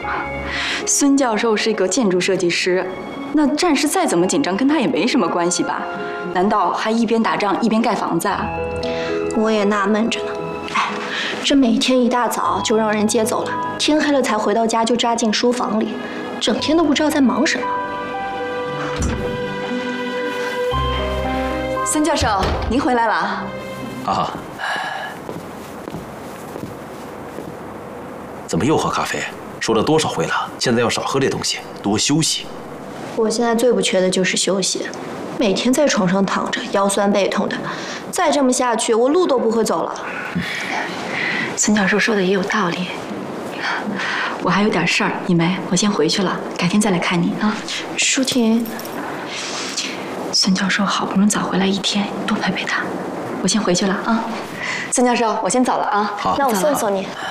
孙教授是一个建筑设计师，那战事再怎么紧张，跟他也没什么关系吧？难道还一边打仗一边盖房子啊？ 我也纳闷着呢。哎，这每天一大早就让人接走了，天黑了才回到家，就扎进书房里，整天都不知道在忙什么。 孙教授，您回来了。 啊。怎么又喝咖啡？说了多少回了，现在要少喝这东西，多休息。 我现在最不缺的就是休息，每天在床上躺着，腰酸背痛的，再这么下去，我路都不会走了。 孙教授说的也有道理。我还有点事儿，你没，我先回去了，改天再来看你啊。 舒婷， 孙教授好不容易早回来一天，多陪陪他。我先回去了啊。孙教授，我先走了啊。 好， 那我送送你。